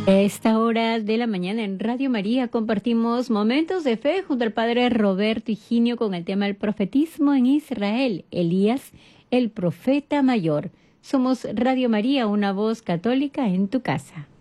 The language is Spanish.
A esta hora de la mañana en Radio María compartimos momentos de fe junto al padre Roberto Higinio con el tema del profetismo en Israel, Elías, el profeta mayor. Somos Radio María, una voz católica en tu casa.